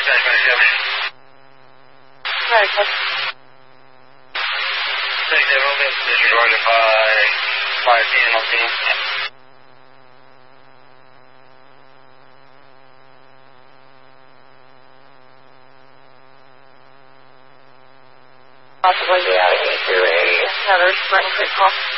Right. Disregarded by PNLT. Possibly be adding to another sprint call.